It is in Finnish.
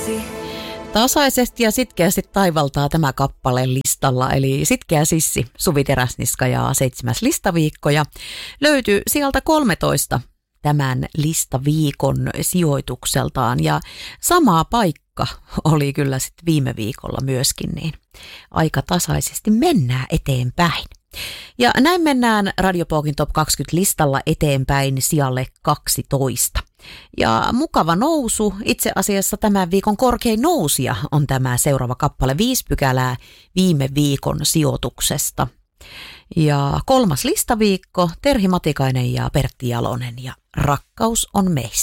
Tasaisesti ja sitkeästi taivaltaa tämä kappale listalla, eli Sitkeä sissi, Suvi Teräsniska ja 7. listaviikko. Ja löytyy sieltä 13 tämän listaviikon sijoitukseltaan ja sama paikka oli kyllä sitten viime viikolla myöskin, niin aika tasaisesti mennään eteenpäin. Ja näin mennään Radio Pokin Top 20 listalla eteenpäin sijalle 12. Ja mukava nousu, itse asiassa tämän viikon korkein nousija on tämä seuraava kappale 5 pykälää viime viikon sijoituksesta. Ja 3. listaviikko, Terhi Matikainen ja Pertti Jalonen ja Rakkaus on meistä.